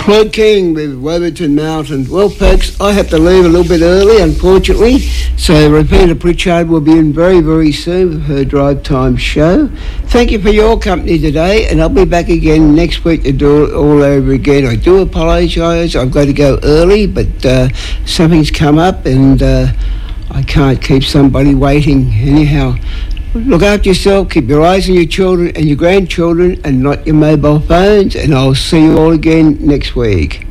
Claude King with Woburton Mountain. Well, folks, I have to leave a little bit early, unfortunately, so Rafina Pritchard will be in very, very soon with her Drive Time show. Thank you for your company today, and I'll be back again next week to do it all over again. I do apologise. I've got to go early, but something's come up, and I can't keep somebody waiting. Anyhow, look after yourself, keep your eyes on your children and your grandchildren and not your mobile phones, and I'll see you all again next week.